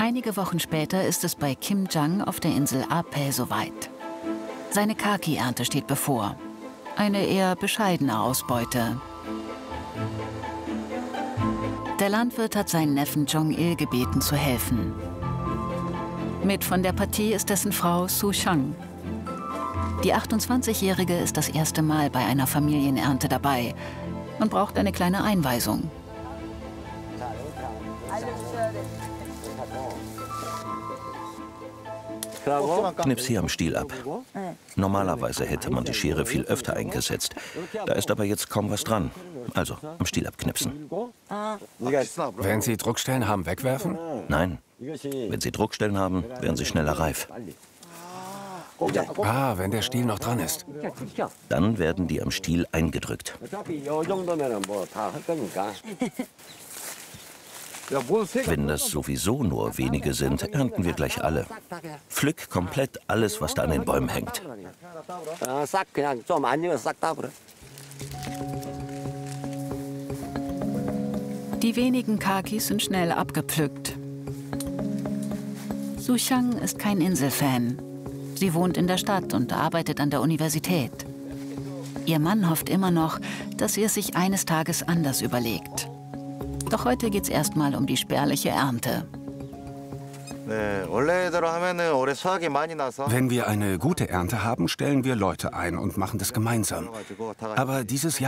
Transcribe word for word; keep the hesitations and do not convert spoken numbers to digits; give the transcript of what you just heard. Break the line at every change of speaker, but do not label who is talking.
Einige Wochen später ist es bei Kim Jang auf der Insel Ape soweit. Seine Kaki-Ernte steht bevor. Eine eher bescheidene Ausbeute. Der Landwirt hat seinen Neffen Jong-il gebeten, zu helfen. Mit von der Partie ist dessen Frau Su Chang. Die achtundzwanzigjährige ist das erste Mal bei einer Familienernte dabei und braucht eine kleine Einweisung.
Knips hier am Stiel ab. Normalerweise hätte man die Schere viel öfter eingesetzt. Da ist aber jetzt kaum was dran. Also am Stiel abknipsen.
Wenn Sie Druckstellen haben, wegwerfen?
Nein. Wenn Sie Druckstellen haben, werden sie schneller reif.
Ah, wenn der Stiel noch dran ist.
Dann werden die am Stiel eingedrückt. Wenn das sowieso nur wenige sind, ernten wir gleich alle. Pflück komplett alles, was da an den Bäumen hängt.
Die wenigen Kakis sind schnell abgepflückt. Su Chang ist kein Inselfan. Sie wohnt in der Stadt und arbeitet an der Universität. Ihr Mann hofft immer noch, dass sie es sich eines Tages anders überlegt. Doch heute geht's erstmal um die spärliche Ernte.
Wenn wir eine gute Ernte haben, stellen wir Leute ein und machen das gemeinsam. Aber dieses Jahr